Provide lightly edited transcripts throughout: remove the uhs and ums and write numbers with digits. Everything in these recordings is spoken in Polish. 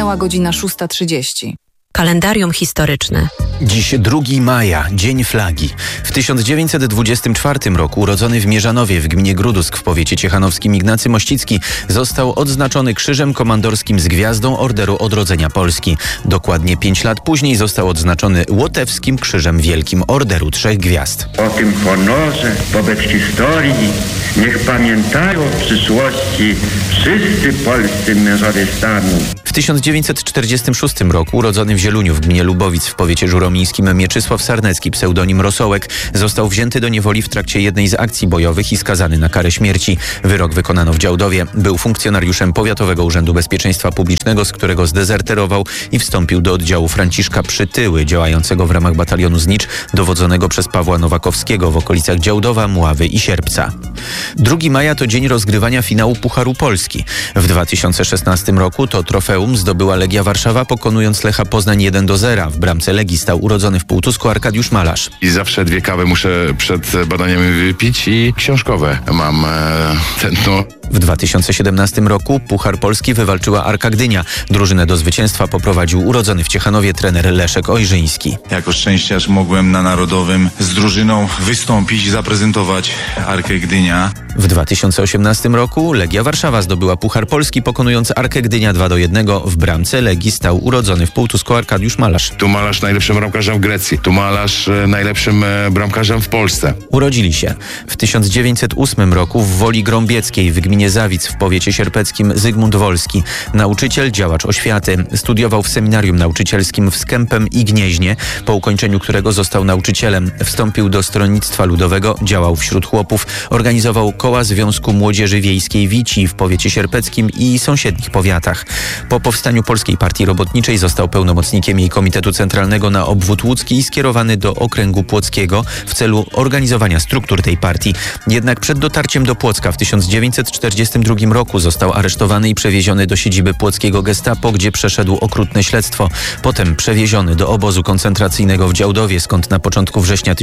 Minęła godzina 6:30. Kalendarium historyczne. Dziś 2 maja, Dzień Flagi. W 1924 roku urodzony w Mierzanowie w gminie Grudusk w powiecie ciechanowskim Ignacy Mościcki został odznaczony Krzyżem Komandorskim z Gwiazdą Orderu Odrodzenia Polski. Dokładnie 5 lat później został odznaczony Łotewskim Krzyżem Wielkim Orderu 3 Gwiazd. O tym honorze wobec historii niech pamiętają w przyszłości wszyscy polscy mężowie stanu. W 1946 roku urodzony w Zieluniu w gminie Lubowic w powiecie żuromińskim Mieczysław Sarnecki, pseudonim Rosołek, został wzięty do niewoli w trakcie jednej z akcji bojowych i skazany na karę śmierci. Wyrok wykonano w Działdowie. Był funkcjonariuszem Powiatowego Urzędu Bezpieczeństwa Publicznego, z którego zdezerterował i wstąpił do oddziału Franciszka Przytyły, działającego w ramach batalionu Znicz, dowodzonego przez Pawła Nowakowskiego w okolicach Działdowa, Mławy i Sierpca. 2 maja to dzień rozgrywania finału Pucharu Polski. W 2016 roku to trofeum zdobyła Legia Warszawa, pokonując Lecha Poznań 1-0. W bramce Legii stał urodzony w Półtusku Arkadiusz Malarz. I zawsze 2 kawy muszę przed badaniami wypić i książkowe mam tętno. W 2017 roku Puchar Polski wywalczyła Arka Gdynia. Drużynę do zwycięstwa poprowadził urodzony w Ciechanowie trener Leszek Ojrzyński. Jako szczęściarz mogłem na Narodowym z drużyną wystąpić i zaprezentować Arkę Gdynia. W 2018 roku Legia Warszawa zdobyła Puchar Polski, pokonując Arkę Gdynia 2-1. W bramce Legii stał urodzony w Półtusku Arkadiusz Malarz. Tu Malarz najlepszym bramkarzem w Grecji. Tu Malarz najlepszym bramkarzem w Polsce. Urodzili się w 1908 roku w Woli Grąbieckiej w gminie Zawic w powiecie sierpeckim Zygmunt Wolski. Nauczyciel, działacz oświaty. Studiował w seminarium nauczycielskim w Skępem i Gnieźnie, po ukończeniu którego został nauczycielem. Wstąpił do Stronnictwa Ludowego, działał wśród chłopów, organizował koła Związku Młodzieży Wiejskiej Wici w powiecie sierpeckim i sąsiednich powiatach. Po powstaniu Polskiej Partii Robotniczej został pełnomocnikiem jej Komitetu Centralnego na obwód łódzki i skierowany do okręgu płockiego w celu organizowania struktur tej partii. Jednak przed dotarciem do Płocka w 1942 roku został aresztowany i przewieziony do siedziby płockiego Gestapo, gdzie przeszedł okrutne śledztwo. Potem przewieziony do obozu koncentracyjnego w Działdowie, skąd na początku września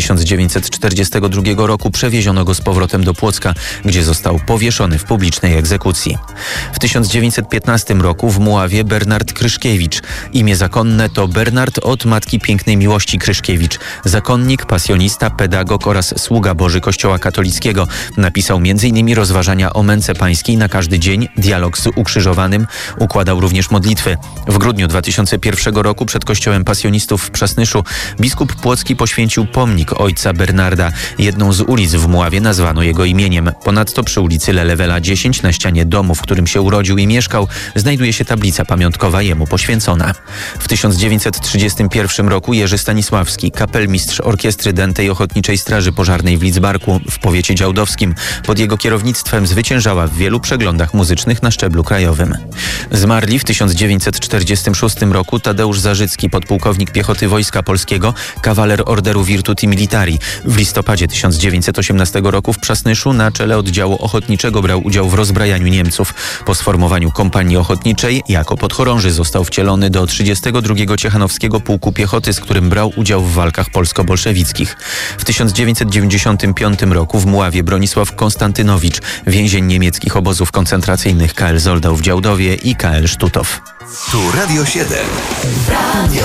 1942 roku przewieziono go z powrotem do Płocka, gdzie został powieszony w publicznej egzekucji. W 1915 roku w Muławie Bernard Kryszkiewicz. Imię zakonne to Bernard od matki Pięknej Miłości Kryszkiewicz. Zakonnik, pasjonista, pedagog oraz sługa Boży Kościoła katolickiego. Napisał m.in. rozważania o męce pańskiej na każdy dzień, dialog z ukrzyżowanym. Układał również modlitwy. W grudniu 2001 roku przed kościołem pasjonistów w Przasnyszu biskup płocki poświęcił pomnik ojca Bernarda. Jedną z ulic w Muławie nazwano jego imieniem. Ponadto przy ulicy Lelewela 10 na ścianie domu, w którym się urodził i mieszkał, znajduje się tablica pamiątkowa jemu poświęcona. W 1931 roku Jerzy Stanisławski, kapelmistrz Orkiestry Dętej Ochotniczej Straży Pożarnej w Lidzbarku w powiecie działdowskim. Pod jego kierownictwem zwyciężała w wielu przeglądach muzycznych na szczeblu krajowym. Zmarli w 1946 roku Tadeusz Zarzycki, podpułkownik piechoty Wojska Polskiego, kawaler Orderu Virtuti Militari. W listopadzie 1918 roku w Przasnyszu na czele oddziału ochotniczego brał udział w rozbrajaniu Niemców. Po sformowaniu kompanii ochotniczej jako podchorąży został wcielony do 32. Ciechanowskiego Pułku Piechoty, z którym brał udział w walkach polsko-bolszewickich. W 1995 roku w Muławie Bronisław Konstantynowicz, więzień niemieckich obozów koncentracyjnych KL Zoldau w Działdowie i KL Sztutow. Tu Radio 7. Radio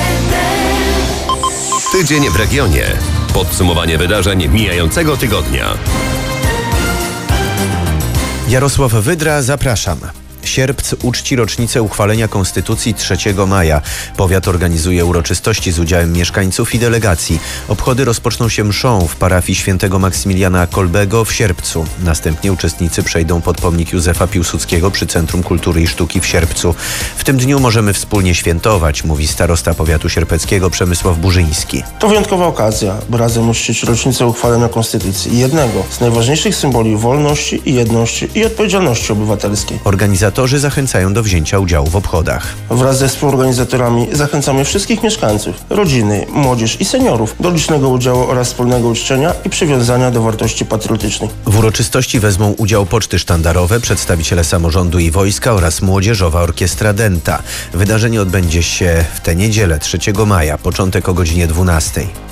7. Tydzień w regionie. Podsumowanie wydarzeń mijającego tygodnia. Jarosław Wydra, zapraszam. Sierpc uczci rocznicę uchwalenia Konstytucji 3 maja. Powiat organizuje uroczystości z udziałem mieszkańców i delegacji. Obchody rozpoczną się mszą w parafii świętego Maksymiliana Kolbego w Sierpcu. Następnie uczestnicy przejdą pod pomnik Józefa Piłsudskiego przy Centrum Kultury i Sztuki w Sierpcu. W tym dniu możemy wspólnie świętować, mówi starosta powiatu sierpeckiego Przemysław Burzyński. To wyjątkowa okazja, by razem uczcić rocznicę uchwalenia Konstytucji, jednego z najważniejszych symboli wolności i jedności i odpowiedzialności obywatelskiej. Organizatorzy zachęcają do wzięcia udziału w obchodach. Wraz ze współorganizatorami zachęcamy wszystkich mieszkańców, rodziny, młodzież i seniorów do licznego udziału oraz wspólnego uczczenia i przywiązania do wartości patriotycznych. W uroczystości wezmą udział poczty sztandarowe, przedstawiciele samorządu i wojska oraz Młodzieżowa Orkiestra Dęta. Wydarzenie odbędzie się w tę niedzielę 3 maja, początek o godzinie 12.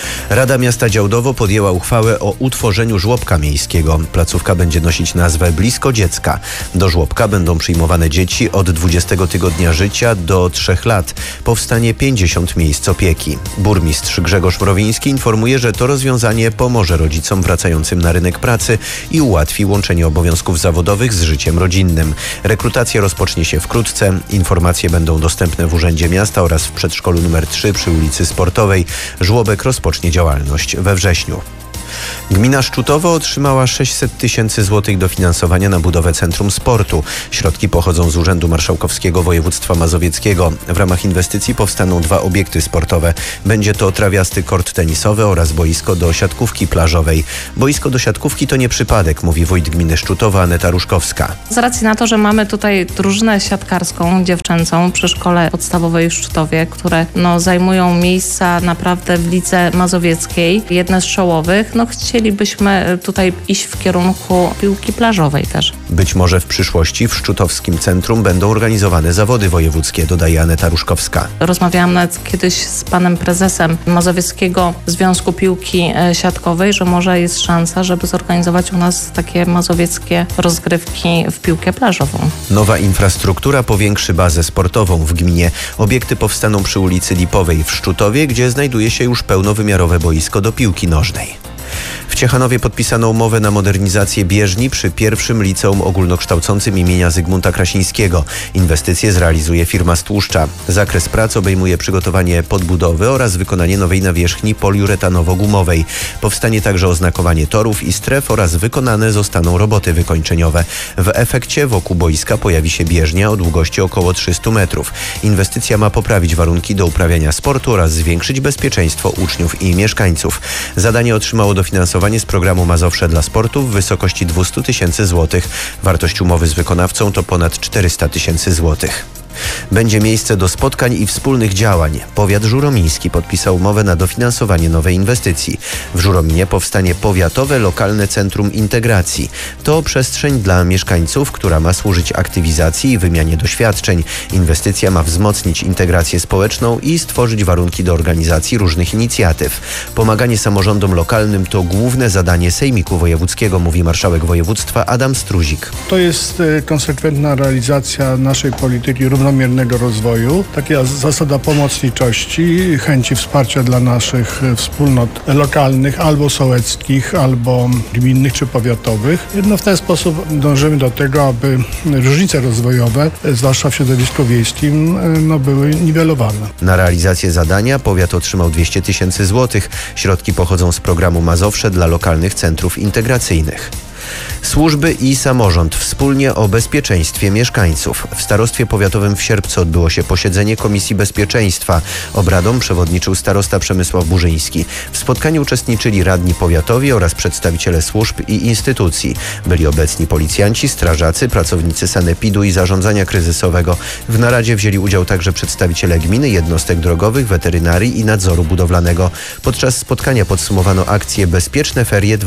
Rada Miasta Działdowo podjęła uchwałę o utworzeniu żłobka miejskiego. Placówka będzie nosić nazwę Blisko Dziecka. Do żłobka będą przyjmowane dzieci od 20 tygodnia życia do 3 lat. Powstanie 50 miejsc opieki. Burmistrz Grzegorz Mrowiński informuje, że to rozwiązanie pomoże rodzicom wracającym na rynek pracy i ułatwi łączenie obowiązków zawodowych z życiem rodzinnym. Rekrutacja rozpocznie się wkrótce. Informacje będą dostępne w Urzędzie Miasta oraz w przedszkolu nr 3 przy ulicy Sportowej. Żłobek rozpocznie działalność we wrześniu. Gmina Szczutowo otrzymała 600 tysięcy złotych dofinansowania na budowę Centrum Sportu. Środki pochodzą z Urzędu Marszałkowskiego Województwa Mazowieckiego. W ramach inwestycji powstaną 2 obiekty sportowe. Będzie to trawiasty kort tenisowy oraz boisko do siatkówki plażowej. Boisko do siatkówki to nie przypadek, mówi wójt gminy Szczutowa Aneta Ruszkowska. Z racji na to, że mamy tutaj drużynę siatkarską dziewczęcą przy szkole podstawowej w Szczutowie, które zajmują miejsca naprawdę w lidze mazowieckiej, jedne z czołowych, chcielibyśmy tutaj iść w kierunku piłki plażowej też. Być może w przyszłości w szczutowskim centrum będą organizowane zawody wojewódzkie, dodaje Aneta Ruszkowska. Rozmawiałam nawet kiedyś z panem prezesem Mazowieckiego Związku Piłki Siatkowej, że może jest szansa, żeby zorganizować u nas takie mazowieckie rozgrywki w piłkę plażową. Nowa infrastruktura powiększy bazę sportową w gminie. Obiekty powstaną przy ulicy Lipowej w Szczutowie, gdzie znajduje się już pełnowymiarowe boisko do piłki nożnej. W Ciechanowie podpisano umowę na modernizację bieżni przy pierwszym liceum ogólnokształcącym imienia Zygmunta Krasińskiego. Inwestycje zrealizuje firma z Tłuszcza. Zakres prac obejmuje przygotowanie podbudowy oraz wykonanie nowej nawierzchni poliuretanowo-gumowej. Powstanie także oznakowanie torów i stref oraz wykonane zostaną roboty wykończeniowe. W efekcie wokół boiska pojawi się bieżnia o długości około 300 metrów. Inwestycja ma poprawić warunki do uprawiania sportu oraz zwiększyć bezpieczeństwo uczniów i mieszkańców. Zadanie otrzymało dofinansowanie z programu Mazowsze dla sportu w wysokości 200 tysięcy złotych. Wartość umowy z wykonawcą to ponad 400 tysięcy złotych. Będzie miejsce do spotkań i wspólnych działań. Powiat żuromiński podpisał umowę na dofinansowanie nowej inwestycji. W Żurominie powstanie powiatowe lokalne centrum integracji. To przestrzeń dla mieszkańców, która ma służyć aktywizacji i wymianie doświadczeń. Inwestycja ma wzmocnić integrację społeczną i stworzyć warunki do organizacji różnych inicjatyw. Pomaganie samorządom lokalnym to główne zadanie Sejmiku Wojewódzkiego, mówi marszałek województwa Adam Struzik. To jest konsekwentna realizacja naszej polityki równomiernego rozwoju, taka zasada pomocniczości, chęci wsparcia dla naszych wspólnot lokalnych, albo sołeckich, albo gminnych czy powiatowych. W ten sposób dążymy do tego, aby różnice rozwojowe, zwłaszcza w środowisku wiejskim, były niwelowane. Na realizację zadania powiat otrzymał 200 tysięcy złotych. Środki pochodzą z programu Mazowsze dla lokalnych centrów integracyjnych. Służby i samorząd wspólnie o bezpieczeństwie mieszkańców. W Starostwie Powiatowym w Sierpcu odbyło się posiedzenie Komisji Bezpieczeństwa. Obradom przewodniczył starosta Przemysław Burzyński. W spotkaniu uczestniczyli radni powiatowi oraz przedstawiciele służb i instytucji. Byli obecni policjanci, strażacy, pracownicy sanepidu i zarządzania kryzysowego. W naradzie wzięli udział także przedstawiciele gminy, jednostek drogowych, weterynarii i nadzoru budowlanego. Podczas spotkania podsumowano akcję Bezpieczne Ferie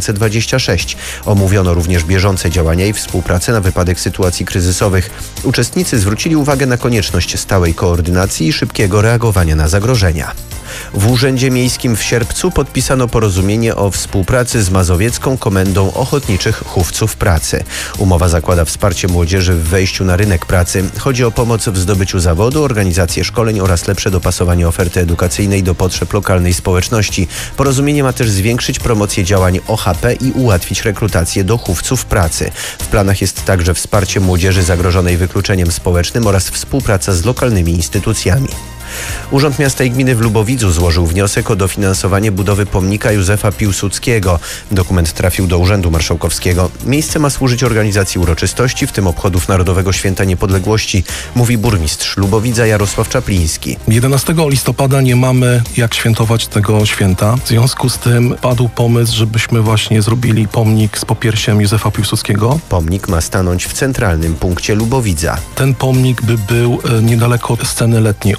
2026. Omówiono również bieżące działania i współpracę na wypadek sytuacji kryzysowych. Uczestnicy zwrócili uwagę na konieczność stałej koordynacji i szybkiego reagowania na zagrożenia. W Urzędzie Miejskim w Sierpcu podpisano porozumienie o współpracy z Mazowiecką Komendą Ochotniczych Chówców Pracy. Umowa zakłada wsparcie młodzieży w wejściu na rynek pracy. Chodzi o pomoc w zdobyciu zawodu, organizację szkoleń oraz lepsze dopasowanie oferty edukacyjnej do potrzeb lokalnej społeczności. Porozumienie ma też zwiększyć promocję działań OHP i ułatwić rekrutację do chówców pracy. W planach jest także wsparcie młodzieży zagrożonej wykluczeniem społecznym oraz współpraca z lokalnymi instytucjami. Urząd Miasta i Gminy w Lubowidzu złożył wniosek o dofinansowanie budowy pomnika Józefa Piłsudskiego. Dokument trafił do Urzędu Marszałkowskiego. Miejsce ma służyć organizacji uroczystości, w tym obchodów Narodowego Święta Niepodległości, mówi burmistrz Lubowidza Jarosław Czapliński. 11 listopada nie mamy jak świętować tego święta. W związku z tym padł pomysł, żebyśmy właśnie zrobili pomnik z popiersiem Józefa Piłsudskiego. Pomnik ma stanąć w centralnym punkcie Lubowidza. Ten pomnik by był niedaleko sceny letniej, obok sceny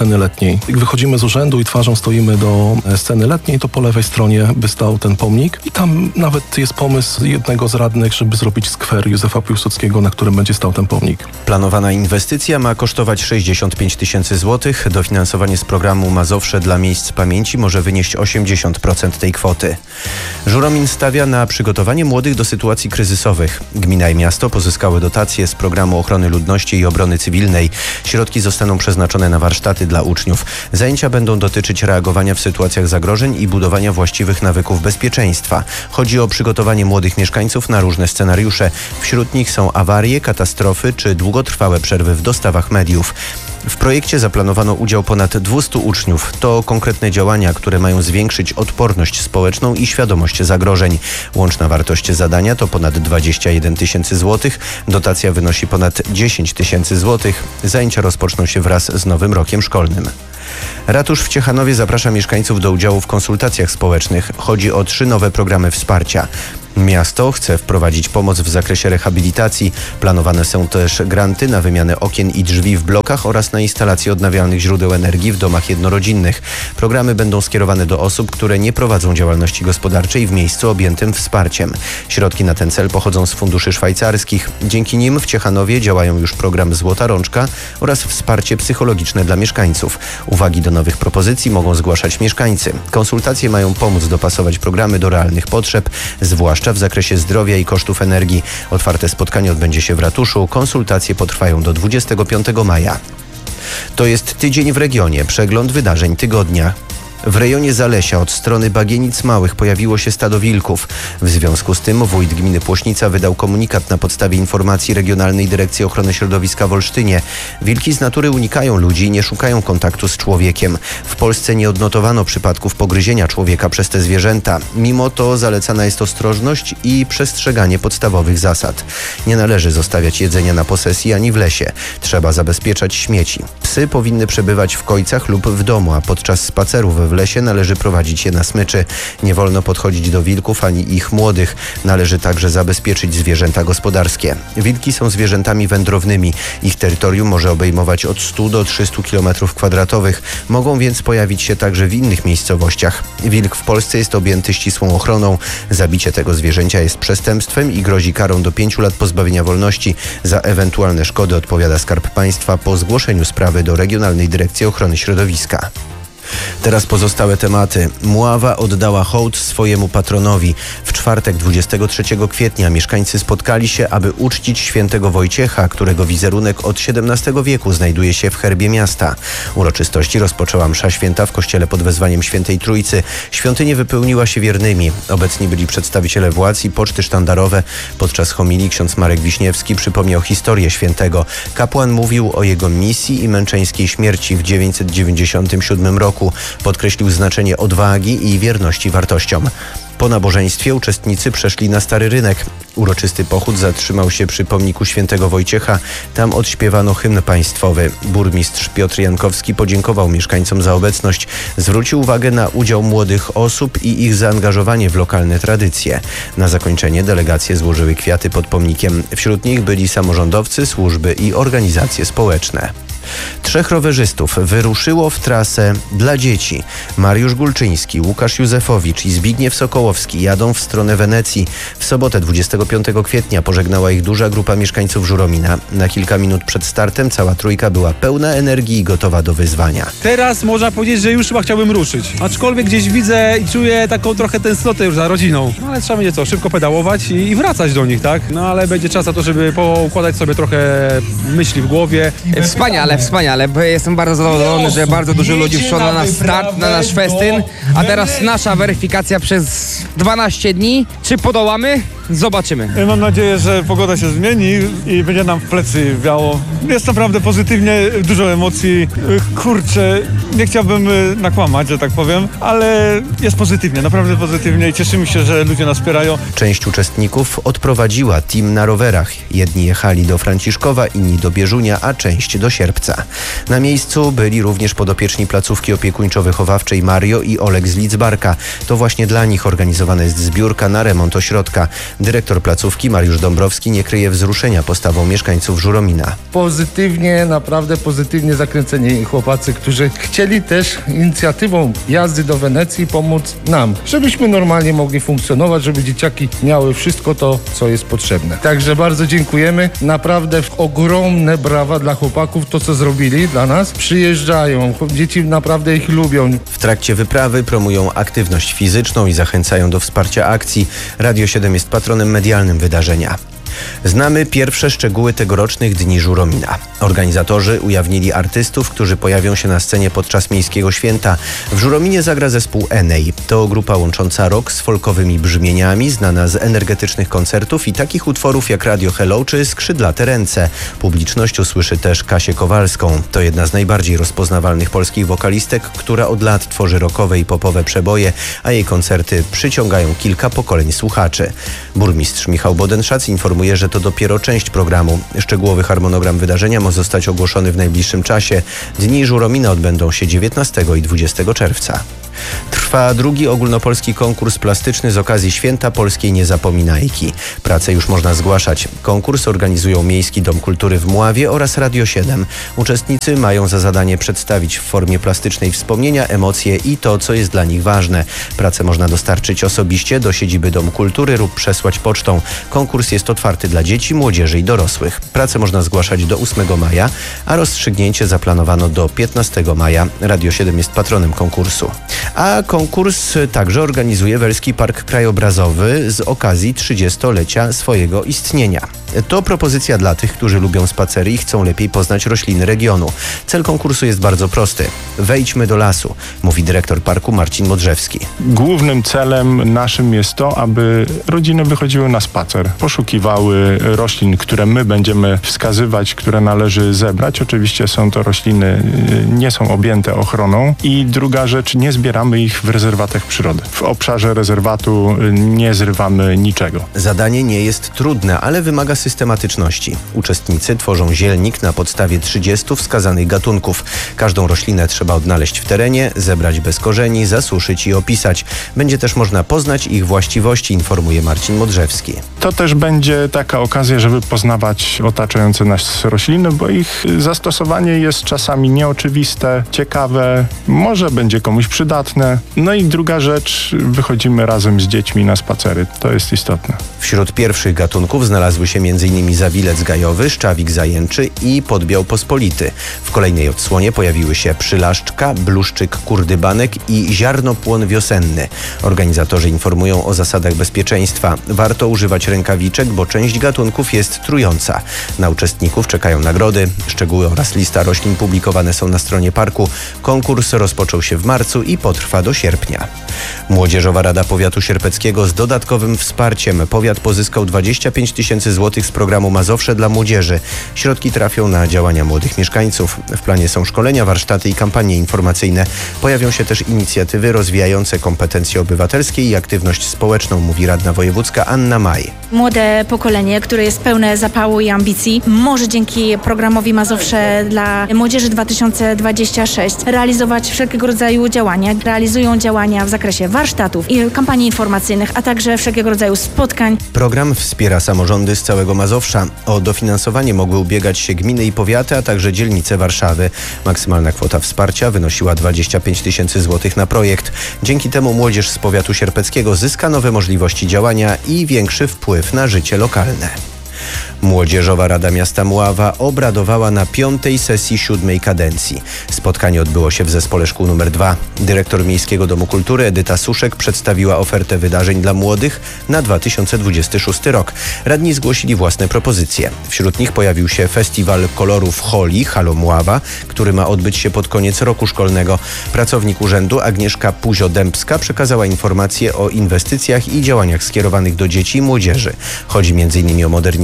sceny letniej. Jak wychodzimy z urzędu i twarzą stoimy do sceny letniej, to po lewej stronie by stał ten pomnik i tam nawet jest pomysł jednego z radnych, żeby zrobić skwer Józefa Piłsudskiego, na którym będzie stał ten pomnik. Planowana inwestycja ma kosztować 65 000 złotych. Dofinansowanie z programu Mazowsze dla miejsc pamięci może wynieść 80% tej kwoty. Żuromin stawia na przygotowanie młodych do sytuacji kryzysowych. Gmina i miasto pozyskały dotacje z programu ochrony ludności i obrony cywilnej. Środki zostaną przeznaczone na warsztaty dla uczniów. Zajęcia będą dotyczyć reagowania w sytuacjach zagrożeń i budowania właściwych nawyków bezpieczeństwa. Chodzi o przygotowanie młodych mieszkańców na różne scenariusze. Wśród nich są awarie, katastrofy czy długotrwałe przerwy w dostawach mediów. W projekcie zaplanowano udział ponad 200 uczniów. To konkretne działania, które mają zwiększyć odporność społeczną i świadomość zagrożeń. Łączna wartość zadania to ponad 21 000 złotych. Dotacja wynosi ponad 10 000 złotych. Zajęcia rozpoczną się wraz z nowym rokiem szkolnym. Ratusz w Ciechanowie zaprasza mieszkańców do udziału w konsultacjach społecznych. Chodzi o 3 nowe programy wsparcia. Miasto chce wprowadzić pomoc w zakresie rehabilitacji. Planowane są też granty na wymianę okien i drzwi w blokach oraz na instalację odnawialnych źródeł energii w domach jednorodzinnych. Programy będą skierowane do osób, które nie prowadzą działalności gospodarczej w miejscu objętym wsparciem. Środki na ten cel pochodzą z funduszy szwajcarskich. Dzięki nim w Ciechanowie działają już program Złota Rączka oraz wsparcie psychologiczne dla mieszkańców. Uwagi do nowych propozycji mogą zgłaszać mieszkańcy. Konsultacje mają pomóc dopasować programy do realnych potrzeb, zwłaszcza w zakresie zdrowia i kosztów energii. Otwarte spotkanie odbędzie się w ratuszu. Konsultacje potrwają do 25 maja. To jest tydzień w regionie. Przegląd wydarzeń tygodnia. W rejonie Zalesia od strony Bagienic Małych pojawiło się stado wilków. W związku z tym wójt gminy Płośnica wydał komunikat na podstawie informacji Regionalnej Dyrekcji Ochrony Środowiska w Olsztynie. Wilki z natury unikają ludzi i nie szukają kontaktu z człowiekiem. W Polsce nie odnotowano przypadków pogryzienia człowieka przez te zwierzęta. Mimo to zalecana jest ostrożność i przestrzeganie podstawowych zasad. Nie należy zostawiać jedzenia na posesji ani w lesie. Trzeba zabezpieczać śmieci. Psy powinny przebywać w kojcach lub w domu, a podczas spacerów w lesie należy prowadzić je na smyczy. Nie wolno podchodzić do wilków ani ich młodych. Należy także zabezpieczyć zwierzęta gospodarskie. Wilki są zwierzętami wędrownymi. Ich terytorium może obejmować od 100 do 300 km². Mogą więc pojawić się także w innych miejscowościach. Wilk w Polsce jest objęty ścisłą ochroną. Zabicie tego zwierzęcia jest przestępstwem i grozi karą do 5 lat pozbawienia wolności. Za ewentualne szkody odpowiada Skarb Państwa po zgłoszeniu sprawy do Regionalnej Dyrekcji Ochrony Środowiska. Teraz pozostałe tematy. Mława oddała hołd swojemu patronowi. W czwartek 23 kwietnia mieszkańcy spotkali się, aby uczcić świętego Wojciecha, którego wizerunek od XVII wieku znajduje się w herbie miasta. Uroczystości rozpoczęła msza święta w kościele pod wezwaniem Świętej Trójcy. Świątynię wypełniła się wiernymi. Obecni byli przedstawiciele władz i poczty sztandarowe. Podczas homilii ksiądz Marek Wiśniewski przypomniał historię świętego. Kapłan mówił o jego misji i męczeńskiej śmierci w 997 roku. Podkreślił znaczenie odwagi i wierności wartościom. Po nabożeństwie uczestnicy przeszli na Stary Rynek. Uroczysty pochód zatrzymał się przy pomniku świętego Wojciecha. Tam odśpiewano hymn państwowy. Burmistrz Piotr Jankowski podziękował mieszkańcom za obecność. Zwrócił uwagę na udział młodych osób i ich zaangażowanie w lokalne tradycje. Na zakończenie delegacje złożyły kwiaty pod pomnikiem. Wśród nich byli samorządowcy, służby i organizacje społeczne. 3 rowerzystów wyruszyło w trasę dla dzieci. Mariusz Gulczyński, Łukasz Józefowicz i Zbigniew Sokołowski jadą w stronę Wenecji. W sobotę 25 kwietnia pożegnała ich duża grupa mieszkańców Żuromina. Na kilka minut przed startem cała trójka była pełna energii i gotowa do wyzwania. Teraz można powiedzieć, że już chyba chciałbym ruszyć. Aczkolwiek gdzieś widzę i czuję taką trochę tęsknotę już za rodziną. No ale trzeba będzie szybko pedałować i wracać do nich, tak? No ale będzie czas na to, żeby poukładać sobie trochę myśli w głowie. Wspaniale, bo jestem bardzo zadowolony, że bardzo dużo ludzi wszło na nasz start, na nasz festyn, a teraz nasza weryfikacja przez 12 dni. Czy podołamy? Zobaczymy. Mam nadzieję, że pogoda się zmieni i będzie nam w plecy wiało. Jest naprawdę pozytywnie, dużo emocji. Kurczę, Nie chciałbym nakłamać, że tak powiem, ale jest pozytywnie, naprawdę pozytywnie i cieszymy się, że ludzie nas wspierają. Część uczestników odprowadziła team na rowerach. Jedni jechali do Franciszkowa, inni do Bierzunia, a część do Sierpca. Na miejscu byli również podopieczni placówki opiekuńczo-wychowawczej Mario i Olek z Lidzbarka. To właśnie dla nich organizowana jest zbiórka na remont ośrodka. Dyrektor placówki Mariusz Dąbrowski nie kryje wzruszenia postawą mieszkańców Żuromina. Pozytywnie, naprawdę pozytywnie zakręceni chłopacy, którzy chcieli też inicjatywą jazdy do Wenecji pomóc nam, żebyśmy normalnie mogli funkcjonować, żeby dzieciaki miały wszystko to, co jest potrzebne. Także bardzo dziękujemy. Naprawdę ogromne brawa dla chłopaków, to co zrobili dla nas. Przyjeżdżają, dzieci naprawdę ich lubią. W trakcie wyprawy promują aktywność fizyczną i zachęcają do wsparcia akcji. Radio 7 jest patronem medialnym wydarzenia. Znamy pierwsze szczegóły tegorocznych Dni Żuromina. Organizatorzy ujawnili artystów, którzy pojawią się na scenie podczas miejskiego święta. W Żurominie zagra zespół Enej. To grupa łącząca rock z folkowymi brzmieniami, znana z energetycznych koncertów i takich utworów jak Radio Hello czy Skrzydlate ręce. Publiczność usłyszy też Kasię Kowalską. To jedna z najbardziej rozpoznawalnych polskich wokalistek, która od lat tworzy rockowe i popowe przeboje, a jej koncerty przyciągają kilka pokoleń słuchaczy. Burmistrz Michał Bodenszac informuje, że to dopiero część programu. Szczegółowy harmonogram wydarzenia ma zostać ogłoszony w najbliższym czasie. Dni Żuromina odbędą się 19 i 20 czerwca. Trwa drugi ogólnopolski konkurs plastyczny z okazji Święta Polskiej Niezapominajki. Pracę już można zgłaszać. Konkurs organizują Miejski Dom Kultury w Mławie oraz Radio 7. Uczestnicy mają za zadanie przedstawić w formie plastycznej wspomnienia, emocje i to, co jest dla nich ważne. Pracę można dostarczyć osobiście do siedziby Domu Kultury lub przesłać pocztą. Konkurs jest otwarty dla dzieci, młodzieży i dorosłych. Pracę można zgłaszać do 8 maja, a rozstrzygnięcie zaplanowano do 15 maja. Radio 7 jest patronem konkursu. A konkurs także organizuje Welski Park Krajobrazowy z okazji 30-lecia swojego istnienia. To propozycja dla tych, którzy lubią spacery i chcą lepiej poznać rośliny regionu. Cel konkursu jest bardzo prosty. Wejdźmy do lasu, mówi dyrektor parku Marcin Modrzewski. Głównym celem naszym jest to, aby rodziny wychodziły na spacer, poszukiwały roślin, które my będziemy wskazywać, które należy zebrać. Oczywiście są to rośliny, nie są objęte ochroną. I druga rzecz, nie zbieramy ich w rezerwatach przyrody. W obszarze rezerwatu nie zrywamy niczego. Zadanie nie jest trudne, ale wymaga systematyczności. Uczestnicy tworzą zielnik na podstawie 30 wskazanych gatunków. Każdą roślinę trzeba odnaleźć w terenie, zebrać bez korzeni, zasuszyć i opisać. Będzie też można poznać ich właściwości, informuje Marcin Modrzewski. To też będzie taka okazja, żeby poznawać otaczające nas rośliny, bo ich zastosowanie jest czasami nieoczywiste, ciekawe, może będzie komuś przydatne. No i druga rzecz, wychodzimy razem z dziećmi na spacery. To jest istotne. Wśród pierwszych gatunków znalazły się m.in. zawilec gajowy, szczawik zajęczy i podbiał pospolity. W kolejnej odsłonie pojawiły się przylaszczka, bluszczyk kurdybanek i ziarnopłon wiosenny. Organizatorzy informują o zasadach bezpieczeństwa. Warto używać rękawiczek, bo część gatunków jest trująca. Na uczestników czekają nagrody. Szczegóły oraz lista roślin publikowane są na stronie parku. Konkurs rozpoczął się w marcu i potrwa do sierpnia. Młodzieżowa Rada Powiatu Sierpeckiego z dodatkowym wsparciem. Powiat pozyskał 25 000 złotych z programu Mazowsze dla młodzieży. Środki trafią na działania młodych mieszkańców. W planie są szkolenia, warsztaty i kampanie informacyjne. Pojawią się też inicjatywy rozwijające kompetencje obywatelskie i aktywność społeczną, mówi radna wojewódzka Anna Maj. Młode pokolenie, które jest pełne zapału i ambicji, może dzięki programowi Mazowsze dla Młodzieży 2026 realizować wszelkiego rodzaju działania. Realizują działania w zakresie warsztatów i kampanii informacyjnych, a także wszelkiego rodzaju spotkań. Program wspiera samorządy z całego Mazowsza. O dofinansowanie mogły ubiegać się gminy i powiaty, a także dzielnice Warszawy. Maksymalna kwota wsparcia wynosiła 25 000 złotych na projekt. Dzięki temu młodzież z powiatu sierpeckiego zyska nowe możliwości działania i większy wpływ na życie lokalne. Młodzieżowa Rada Miasta Mława obradowała na 5. sesji 7. kadencji. Spotkanie odbyło się w Zespole Szkół nr 2. Dyrektor Miejskiego Domu Kultury Edyta Suszek przedstawiła ofertę wydarzeń dla młodych na 2026 rok. Radni zgłosili własne propozycje. Wśród nich pojawił się Festiwal Kolorów Holi Halo Mława, który ma odbyć się pod koniec roku szkolnego. Pracownik urzędu Agnieszka Puzio-Dębska przekazała informacje o inwestycjach i działaniach skierowanych do dzieci i młodzieży. Chodzi m.in. o modernizację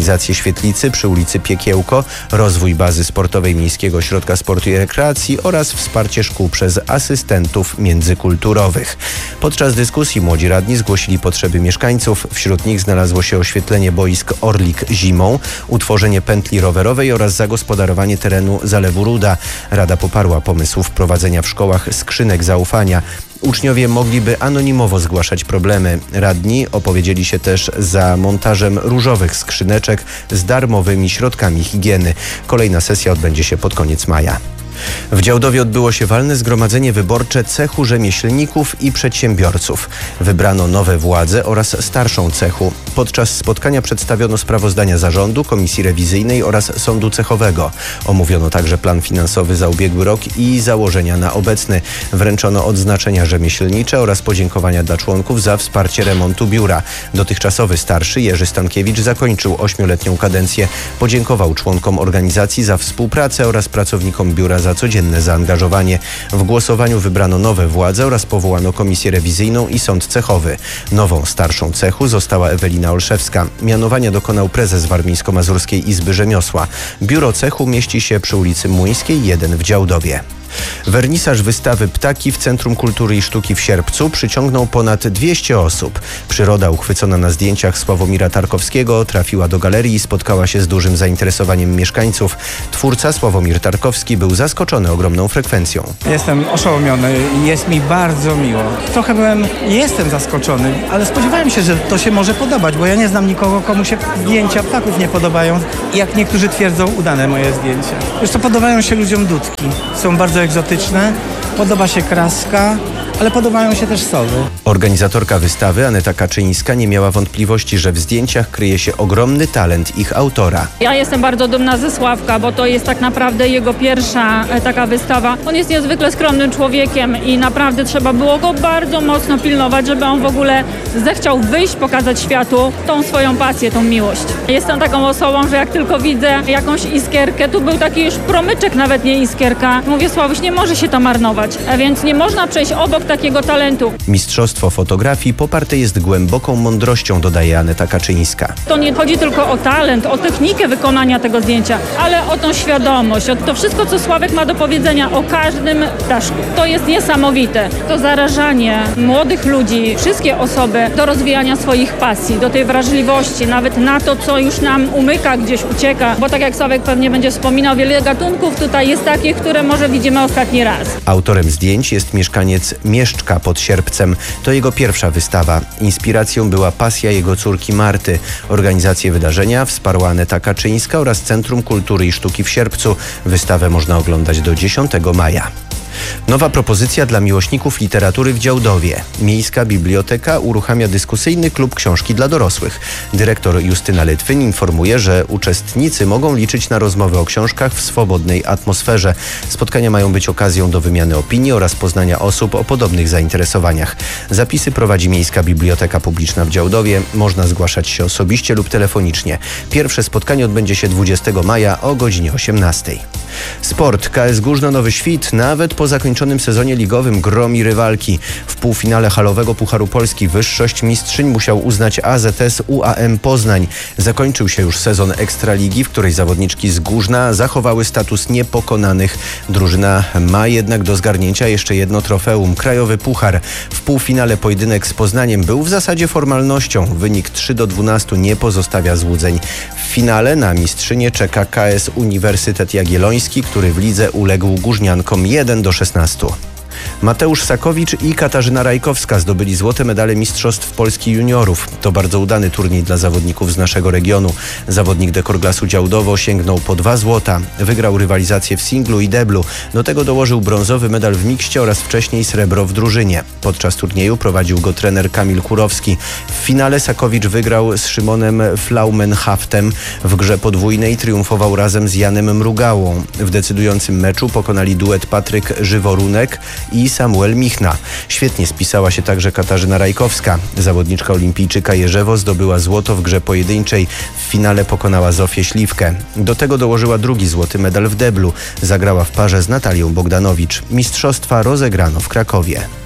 świetlicy przy ulicy Piekiełko, rozwój bazy sportowej Miejskiego Ośrodka Sportu i Rekreacji oraz wsparcie szkół przez asystentów międzykulturowych. Podczas dyskusji młodzi radni zgłosili potrzeby mieszkańców. Wśród nich znalazło się oświetlenie boisk Orlik zimą, utworzenie pętli rowerowej oraz zagospodarowanie terenu Zalewu Ruda. Rada poparła pomysł wprowadzenia w szkołach skrzynek zaufania. Uczniowie mogliby anonimowo zgłaszać problemy. Radni opowiedzieli się też za montażem różowych skrzyneczek z darmowymi środkami higieny. Kolejna sesja odbędzie się pod koniec maja. W Działdowie odbyło się walne zgromadzenie wyborcze cechu rzemieślników i przedsiębiorców. Wybrano nowe władze oraz starszą cechu. Podczas spotkania przedstawiono sprawozdania zarządu, komisji rewizyjnej oraz sądu cechowego. Omówiono także plan finansowy za ubiegły rok i założenia na obecny. Wręczono odznaczenia rzemieślnicze oraz podziękowania dla członków za wsparcie remontu biura. Dotychczasowy starszy Jerzy Stankiewicz zakończył 8-letnią kadencję. Podziękował członkom organizacji za współpracę oraz pracownikom biura za codzienne zaangażowanie. W głosowaniu wybrano nowe władze oraz powołano komisję rewizyjną i sąd cechowy. Nową starszą cechu została Ewelina Olszewska. Mianowania dokonał prezes Warmińsko-Mazurskiej Izby Rzemiosła. Biuro cechu mieści się przy ulicy Młyńskiej 1 w Działdowie. Wernisaż wystawy Ptaki w Centrum Kultury i Sztuki w Sierpcu przyciągnął ponad 200 osób. Przyroda uchwycona na zdjęciach Sławomira Tarkowskiego trafiła do galerii i spotkała się z dużym zainteresowaniem mieszkańców. Twórca Sławomir Tarkowski był zaskoczony ogromną frekwencją. Jestem oszołomiony i jest mi bardzo miło. Trochę jestem zaskoczony, ale spodziewałem się, że to się może podobać, bo ja nie znam nikogo, komu się zdjęcia ptaków nie podobają. Jak niektórzy twierdzą, udane moje zdjęcia. Zresztą podobają się ludziom dudki. Są bardzo egzotyczne, podoba się kraska, ale podobają się też sowy. Organizatorka wystawy Aneta Kaczyńska nie miała wątpliwości, że w zdjęciach kryje się ogromny talent ich autora. Ja jestem bardzo dumna ze Sławka, bo to jest tak naprawdę jego pierwsza taka wystawa. On jest niezwykle skromnym człowiekiem i naprawdę trzeba było go bardzo mocno pilnować, żeby on w ogóle zechciał wyjść, pokazać światu tą swoją pasję, tą miłość. Jestem taką osobą, że jak tylko widzę jakąś iskierkę, tu był taki już promyczek, nawet nie iskierka. Mówię, Sławuś, nie może się to marnować, a więc nie można przejść obok takiego talentu. Mistrzostwo fotografii poparte jest głęboką mądrością, dodaje Aneta Kaczyńska. To nie chodzi tylko o talent, o technikę wykonania tego zdjęcia, ale o tą świadomość, o to wszystko, co Sławek ma do powiedzenia o każdym ptaszku. To jest niesamowite. To zarażanie młodych ludzi, wszystkie osoby do rozwijania swoich pasji, do tej wrażliwości, nawet na to, co już nam umyka, gdzieś ucieka, bo tak jak Sławek pewnie będzie wspominał, wiele gatunków tutaj jest takich, które może widzimy ostatni raz. Autorem zdjęć jest mieszkaniec Mieszczka pod Sierpcem. To jego pierwsza wystawa. Inspiracją była pasja jego córki Marty. Organizację wydarzenia wsparła Aneta Kaczyńska oraz Centrum Kultury i Sztuki w Sierpcu. Wystawę można oglądać do 10 maja. Nowa propozycja dla miłośników literatury w Działdowie. Miejska Biblioteka uruchamia dyskusyjny klub książki dla dorosłych. Dyrektor Justyna Lytwyn informuje, że uczestnicy mogą liczyć na rozmowy o książkach w swobodnej atmosferze. Spotkania mają być okazją do wymiany opinii oraz poznania osób o podobnych zainteresowaniach. Zapisy prowadzi Miejska Biblioteka Publiczna w Działdowie. Można zgłaszać się osobiście lub telefonicznie. Pierwsze spotkanie odbędzie się 20 maja o godzinie 18. Sport. KS Górzno Nowy Świt nawet po zakończonym sezonie ligowym gromi rywalki. W półfinale halowego Pucharu Polski wyższość mistrzyń musiał uznać AZS UAM Poznań. Zakończył się już sezon Ekstraligi, w której zawodniczki z Górzna zachowały status niepokonanych. Drużyna ma jednak do zgarnięcia jeszcze jedno trofeum, Krajowy Puchar. W półfinale pojedynek z Poznaniem był w zasadzie formalnością. Wynik 3-12 nie pozostawia złudzeń. W finale na mistrzynię czeka KS Uniwersytet Jagielloński, który w lidze uległ Górzniankom 1-16. Mateusz Sakowicz i Katarzyna Rajkowska zdobyli złote medale Mistrzostw Polski Juniorów. To bardzo udany turniej dla zawodników z naszego regionu. Zawodnik Dekorglasu Działdowo sięgnął po 2 złota. Wygrał rywalizację w singlu i deblu. Do tego dołożył brązowy medal w mikście oraz wcześniej srebro w drużynie. Podczas turnieju prowadził go trener Kamil Kurowski. W finale Sakowicz wygrał z Szymonem Flaumenhaftem. W grze podwójnej triumfował razem z Janem Mrugałą. W decydującym meczu pokonali duet Patryk Żyworunek i Samuel Michna. Świetnie spisała się także Katarzyna Rajkowska. Zawodniczka olimpijczyka Jerzewo zdobyła złoto w grze pojedynczej. W finale pokonała Zofię Śliwkę. Do tego dołożyła drugi złoty medal w deblu. Zagrała w parze z Natalią Bogdanowicz. Mistrzostwa rozegrano w Krakowie.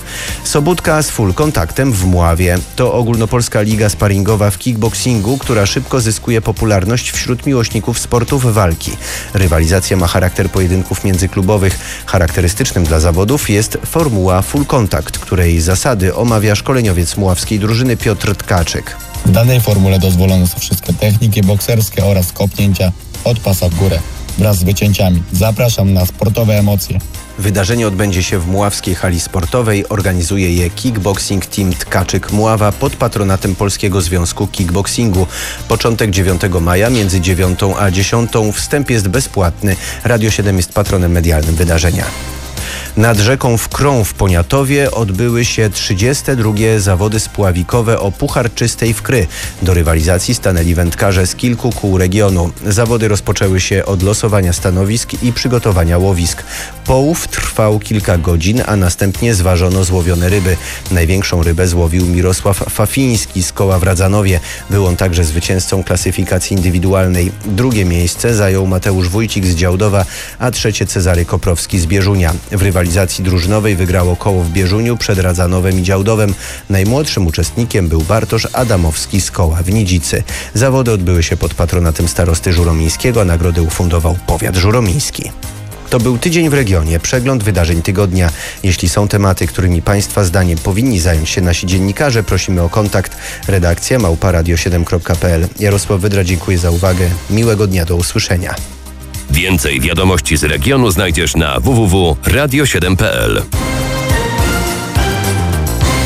Sobótka z full kontaktem w Mławie. To ogólnopolska liga sparingowa w kickboxingu, która szybko zyskuje popularność wśród miłośników sportów walki. Rywalizacja ma charakter pojedynków międzyklubowych. Charakterystycznym dla zawodów jest formuła full contact, której zasady omawia szkoleniowiec mławskiej drużyny Piotr Tkaczyk. W danej formule dozwolone są wszystkie techniki bokserskie oraz kopnięcia od pasa w górę wraz z wycięciami. Zapraszam na sportowe emocje. Wydarzenie odbędzie się w Mławskiej Hali Sportowej. Organizuje je Kickboxing Team Tkaczyk Mława pod patronatem Polskiego Związku Kickboxingu. Początek 9 maja między 9 a 10. Wstęp jest bezpłatny. Radio 7 jest patronem medialnym wydarzenia. Nad rzeką Wkrą w Poniatowie odbyły się 32. zawody spławikowe o Puchar Czystej Wkry. Do rywalizacji stanęli wędkarze z kilku kół regionu. Zawody rozpoczęły się od losowania stanowisk i przygotowania łowisk. Połów trwał kilka godzin, a następnie zważono złowione ryby. Największą rybę złowił Mirosław Fafiński z koła w Radzanowie. Był on także zwycięzcą klasyfikacji indywidualnej. Drugie miejsce zajął Mateusz Wójcik z Działdowa, a trzecie Cezary Koprowski z Bieżunia. W rywalizacji drużynowej wygrało koło w Bieżuniu przed Radzanowem i Działdowem. Najmłodszym uczestnikiem był Bartosz Adamowski z koła w Nidzicy. Zawody odbyły się pod patronatem starosty żuromińskiego, a nagrodę ufundował powiat żuromiński. To był Tydzień w Regionie, przegląd wydarzeń tygodnia. Jeśli są tematy, którymi Państwa zdaniem powinni zająć się nasi dziennikarze, prosimy o kontakt. Redakcja @radio7.pl. Jarosław Wydra, dziękuję za uwagę. Miłego dnia, do usłyszenia. Więcej wiadomości z regionu znajdziesz na www.radio7.pl.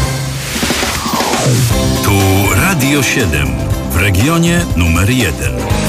Tu Radio 7 w regionie numer 1.